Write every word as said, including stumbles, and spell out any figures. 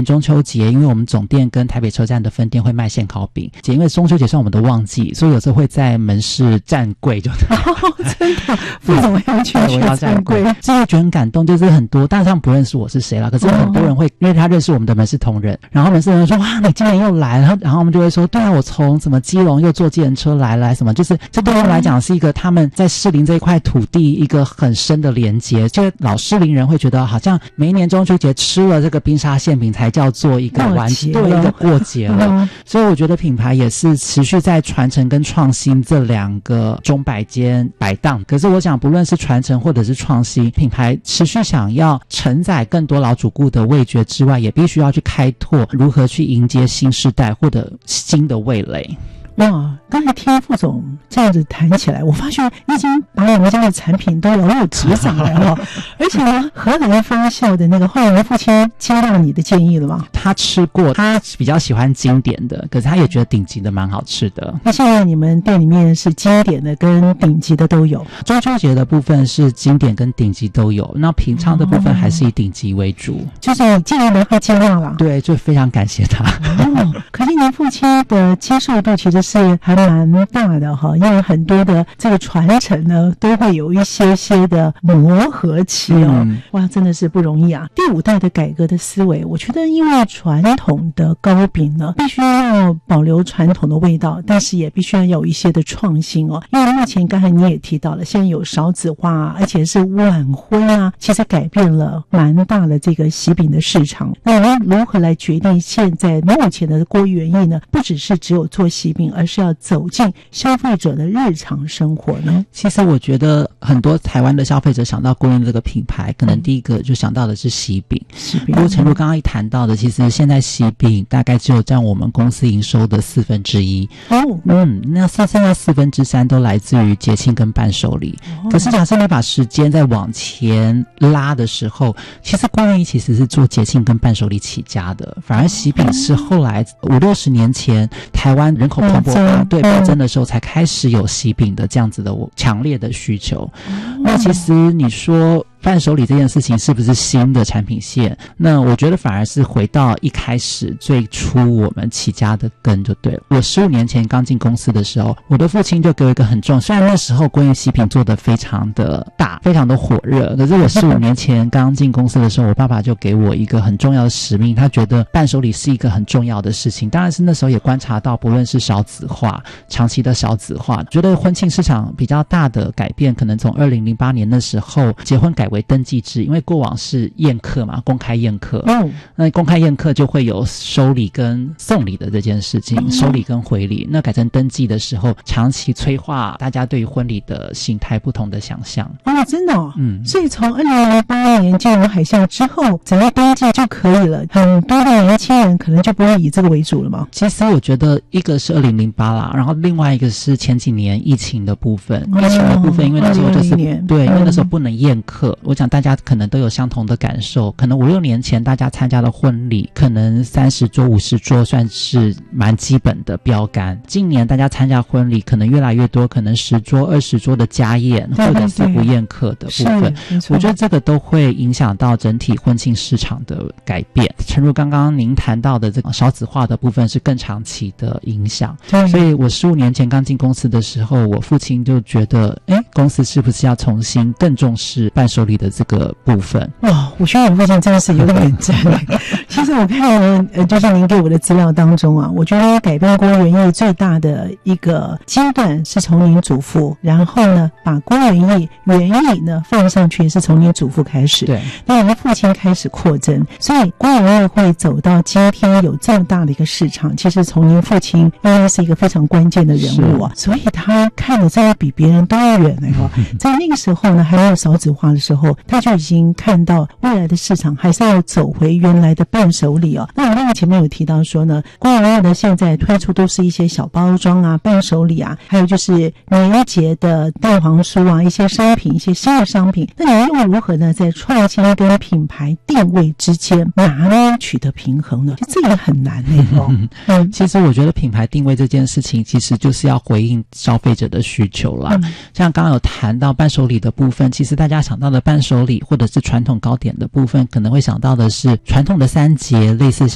中秋节，因为我们总店跟台北车站的分店会卖现烤饼，因为中秋节算我们的旺季，所以有时候会在门市站柜就哦，真的副总要去我要站柜，这个觉得很感动，就是很多但是他们不认识我是谁啦，可是很多人会、哦、因为他认识我们的门市同仁，然后门市人说哇你今年又来，然后然后我们就会说对啊我从什么基隆又坐计程车来来什么，就是这对他们来讲是一个他们在士林这一块土地一个很深的连结，就老士林人会觉得好像每一年中秋节吃了这个冰沙馅饼才叫做一个完对一个过节了、嗯、所以我觉得品牌也是持续在传承跟创新这两个钟摆间摆荡，可是我想不论是传承或者是创新，品牌持续想要承载更多老主顾的味觉之外，也必须要去开拓如何去迎接新世代或者新的味蕾。 哇，刚才听副总这样子谈起来，我发现你已经把我们家的产品都了如指掌了哦。而且呢，荷兰发酵的那个，后来你父亲接到你的建议了吗？ 他吃过，他比较喜欢经典的，可是他也觉得顶级的蛮好吃的。 那现在你们店里面是经典的跟顶级的都有？ 中秋节的部分是经典跟顶级都有，那平常的部分还是以顶级为主。 哦、就是既然能够接纳了， 对，就非常感谢他。 哦，可是您父亲的接受度其实是还蛮大的哈，因为很多的这个传承呢，都会有一些些的磨合期哦。嗯、哇，真的是不容易啊！第五代的改革的思维，我觉得因为传统的糕饼呢，必须要保留传统的味道，但是也必须要有一些的创新哦。因为目前刚才你也提到了，现在有少子化，而且是晚婚啊，其实改变了蛮大的这个喜饼的市场。那我们如何来决定现在目前的郭元益呢？不只是只有做喜饼，而是要走进消费者的日常生活呢？ 其实我觉得很多台湾的消费者想到郭元益这个品牌，可能第一个就想到的是喜饼。 喜饼， 不过诚如刚刚一谈到的，其实现在喜饼大概只有占我们公司营收的四分之一。哦，嗯，那剩下四分之三都来自于节庆跟伴手礼。哦、可是假设你把时间再往前拉的时候，其实郭元益其实是做节庆跟伴手礼起家的，反而喜饼是后来五六十年前台湾人口蓬勃发对暴增的时候才开始有喜饼的这样子的强烈的需求。嗯、那其实你说伴手礼这件事情是不是新的产品线？那我觉得反而是回到一开始最初我们起家的根就对了。我十五年前刚进公司的时候，我的父亲就给我一个很重，虽然那时候关于喜饼做得非常的大，非常的火热，可是我十五年前刚进公司的时候，我爸爸就给我一个很重要的使命，他觉得伴手礼是一个很重要的事情。当然是那时候也观察到，不论是少子化，长期的少子化，觉得婚庆市场比较大的改变，可能从二零零八年那时候结婚改为登记制，因为过往是宴客嘛，公开宴客，嗯，那公开宴客就会有收礼跟送礼的这件事情，嗯、收礼跟回礼。那改成登记的时候，长期催化大家对于婚礼的形态不同的想象。 哦，真的哦，嗯，所以从二零零八年金融海啸之后，只要登记就可以了，很多的年轻人可能就不会以这个为主了嘛。 其实我觉得一个是二零零八啦，然后另外一个是前几年疫情的部分，哦、疫情的部分，因为那时候就是对，因为那时候不能宴客，嗯、我想大家可能都有相同的感受，可能五六年前大家参加的婚礼，可能三十桌、五十桌算是蛮基本的标杆。今年大家参加婚礼，可能越来越多，可能十桌、二十桌的家宴，或者是不宴客的部分。我觉得这个都会影响到整体婚庆市场的改变。诚如刚刚您谈到的这个少子化的部分，是更长期的影响。所以我十五年前刚进公司的时候，我父亲就觉得，哎，公司是不是要重新更重视伴手礼的这个部分？ 哇，我觉得我父亲真的是有点认真。其实我看呃，就是您给我的资料当中啊，我觉得改变郭元益最大的一个阶段是从您祖父，然后呢，把郭元益元益呢放上去是从您祖父开始， 对， 那您父亲开始扩增，所以郭元益会走到今天有这么大的一个市场，其实从您父亲应该是一个非常关键的人物啊，所以他看的真的比别人都远了哦。在那个时候呢，还没有少子化的时候，他就已经看到未来的市场还是要走回原来的伴手礼哦。那我那个前面有提到说呢，郭元益的现在推出都是一些小包装啊、伴手礼啊，还有就是年节的蛋黄酥啊，一些商品，一些新的商品。那你又如何呢，在创新跟品牌定位之间拿捏取得平衡呢？这也很难呢、欸。哦， 嗯，其实我觉得品牌定位这件事情，其实就是要回应消费者的需求啦。嗯、像刚刚有谈到伴手礼的部分，其实大家想到的伴手礼或者是传统糕点的部分，可能会想到的是传统的三节，类似